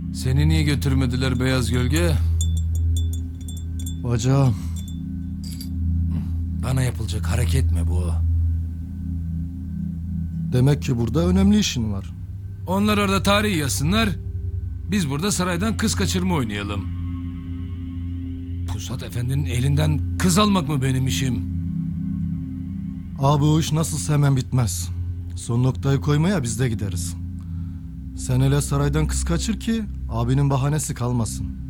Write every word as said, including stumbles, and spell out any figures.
Seni niye götürmediler Beyaz Gölge? Bacağım. Bana yapılacak hareket mi bu? Demek ki burada önemli işin var. Onlar orada tarih yazsınlar. Biz burada saraydan kız kaçırma oynayalım. Pusat Efendi'nin elinden kız almak mı benim işim? Abi o iş nasılsa hemen bitmez. Son noktayı koymaya biz de gideriz. Sen hele saraydan kız kaçır ki abinin bahanesi kalmasın.